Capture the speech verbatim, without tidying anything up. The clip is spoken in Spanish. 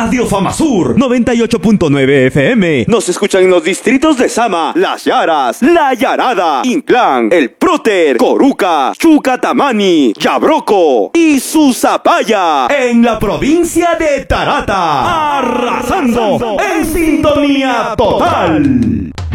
Radio Famasur noventa y ocho punto nueve F M. Nos escuchan en los distritos de Sama, Las Yaras, La Yarada, Inclán, El Próter, Coruca, Chucatamani, Yabroco y Susapaya, en la provincia de Tarata, arrasando en sintonía total.